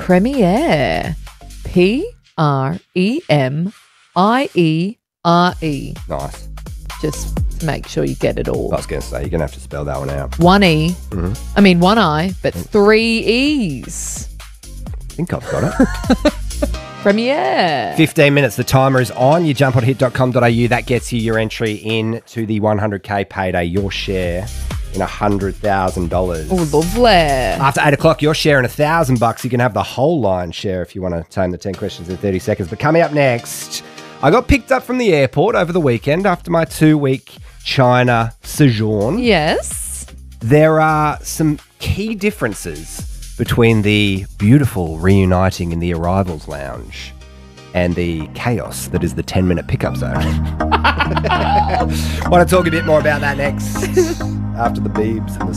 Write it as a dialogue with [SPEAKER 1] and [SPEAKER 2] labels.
[SPEAKER 1] Premiere. Premiere.
[SPEAKER 2] Nice.
[SPEAKER 1] Just make sure you get it all.
[SPEAKER 2] I was going to say, you're going to have to spell that one out.
[SPEAKER 1] One E. I mean, one I, but 3 E's.
[SPEAKER 2] I think I've got it.
[SPEAKER 1] Premiere.
[SPEAKER 2] 15 minutes. The timer is on. You jump on hit.com.au. That gets you your entry in to the 100K payday, your share in $100,000.
[SPEAKER 1] Oh, lovely.
[SPEAKER 2] After 8 o'clock, you're sharing $1,000. You can have the whole lion's share if you want to tame the 10 questions in 30 seconds. But coming up next, I got picked up from the airport over the weekend after my 2-week China sojourn.
[SPEAKER 1] Yes.
[SPEAKER 2] There are some key differences between the beautiful reuniting in the arrivals lounge and the chaos that is the 10-minute pickup zone. Want to talk a bit more about that next after the beeps and the